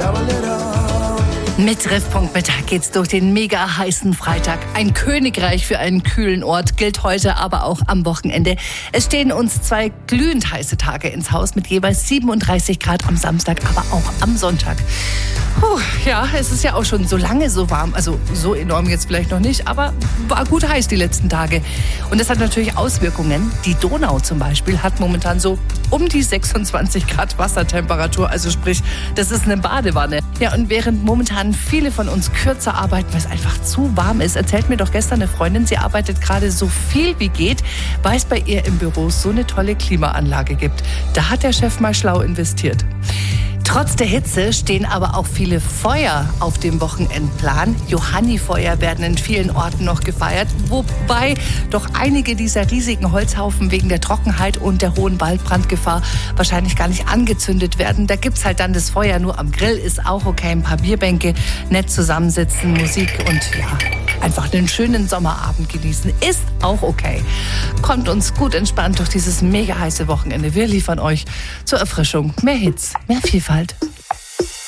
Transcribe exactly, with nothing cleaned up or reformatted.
Mit Treffpunkt Mittag geht's durch den mega heißen Freitag. Ein Königreich für einen kühlen Ort gilt heute, aber auch am Wochenende. Es stehen uns zwei glühend heiße Tage ins Haus mit jeweils siebenunddreißig Grad am Samstag, aber auch am Sonntag. Puh, ja, es ist ja auch schon so lange so warm. Also so enorm jetzt vielleicht noch nicht, aber war gut heiß die letzten Tage. Und das hat natürlich Auswirkungen. Die Donau zum Beispiel hat momentan so um die sechsundzwanzig Grad Wassertemperatur. Also sprich, das ist eine Badewanne. Ja, und während momentan viele von uns kürzer arbeiten, weil es einfach zu warm ist, erzählt mir doch gestern eine Freundin, sie arbeitet gerade so viel wie geht, weil es bei ihr im Büro so eine tolle Klimaanlage gibt. Da hat der Chef mal schlau investiert. Trotz der Hitze stehen aber auch viele Feuer auf dem Wochenendplan. Johannifeuer werden in vielen Orten noch gefeiert, wobei doch einige dieser riesigen Holzhaufen wegen der Trockenheit und der hohen Waldbrandgefahr wahrscheinlich gar nicht angezündet werden. Da gibt's halt dann das Feuer nur am Grill, ist auch okay. Ein paar Bierbänke, nett zusammensitzen, Musik und ja, einfach einen schönen Sommerabend genießen, ist auch okay. Kommt uns gut entspannt durch dieses mega heiße Wochenende. Wir liefern euch zur Erfrischung mehr Hits, mehr Vielfalt.